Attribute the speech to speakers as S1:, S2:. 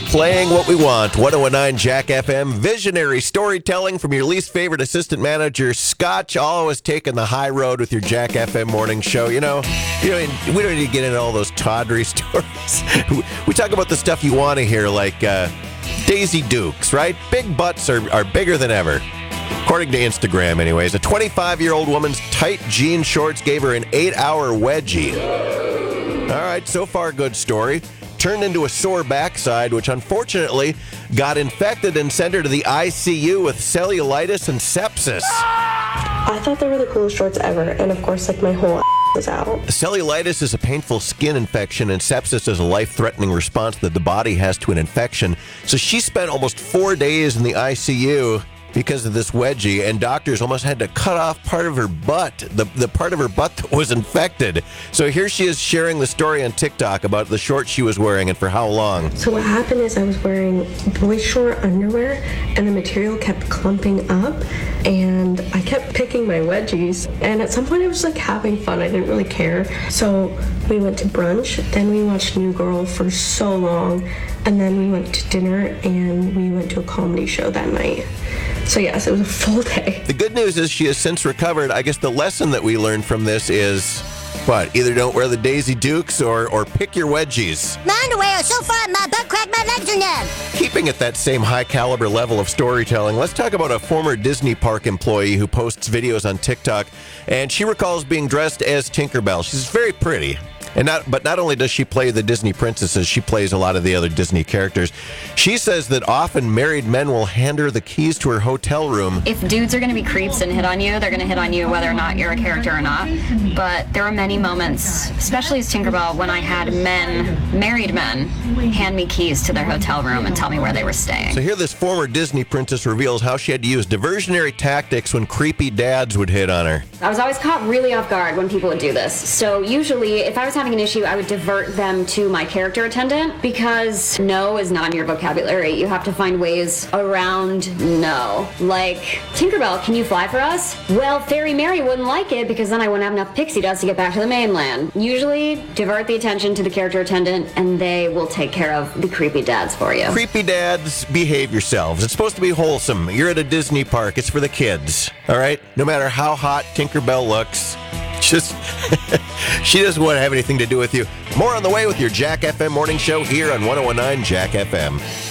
S1: Playing what we want. 1019 Jack FM. Visionary storytelling from your least favorite assistant manager, Scotch. Always taking the high road with your Jack FM morning show. We don't need to get into all those tawdry stories. We talk about the stuff you want to hear, like Daisy Dukes, right? Big butts are bigger than ever. According to Instagram, anyways. A 25-year-old woman's tight jean shorts gave her an 8-hour wedgie. All right, so far, good story. Turned into a sore backside, which unfortunately got infected and sent her to the ICU with cellulitis and sepsis.
S2: I thought they were the coolest shorts ever, and of course, my whole was out.
S1: Cellulitis is a painful skin infection, and sepsis is a life-threatening response that the body has to an infection. So she spent almost 4 days in the ICU because of this wedgie, and doctors almost had to cut off part of her butt, the part of her butt that was infected. So here she is sharing the story on TikTok about the shorts she was wearing and for how long.
S2: So what happened is I was wearing boy short underwear, and the material kept clumping up, and I kept picking my wedgies, and at some point I was like having fun. I didn't really care. So we went to brunch, then we watched New Girl for so long, and then we went to dinner, and we went to a comedy show that night. So yes, it was a full day.
S1: The good news is she has since recovered. I guess the lesson that we learned from this is, what? Either don't wear the Daisy Dukes or pick your wedgies.
S3: My underwear are so far my butt crack, my legs are numb.
S1: Keeping at that same high caliber level of storytelling, let's talk about a former Disney park employee who posts videos on TikTok, and she recalls being dressed as Tinkerbell. She's very pretty. But not only does she play the Disney princesses, she plays a lot of the other Disney characters. She says that often married men will hand her the keys to her hotel room.
S4: If dudes are going to be creeps and hit on you, they're going to hit on you whether or not you're a character or not. But there were many moments, especially as Tinkerbell, when I had married men, hand me keys to their hotel room and tell me where they were staying.
S1: So here this former Disney princess reveals how she had to use diversionary tactics when creepy dads would hit on her.
S4: I was always caught really off guard when people would do this. So usually, if I was having an issue, I would divert them to my character attendant, because no is not in your vocabulary. You have to find ways around no. Like, Tinkerbell, can you fly for us? Well, Fairy Mary wouldn't like it, because then I wouldn't have enough pixie dust to get back to the mainland. Usually, divert the attention to the character attendant, and they will take care of the creepy dads for you.
S1: Creepy dads, behave yourselves. It's supposed to be wholesome. You're at a Disney park. It's for the kids. All right? No matter how hot Tinkerbell looks, she doesn't want to have anything to do with you. More on the way with your Jack FM morning show here on 1019 Jack FM.